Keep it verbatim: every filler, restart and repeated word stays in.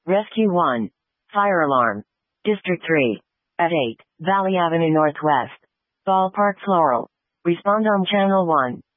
Rescue one. Fire alarm. District three. At eight, Valley Avenue Northwest. Ballpark Floral. Respond on Channel one.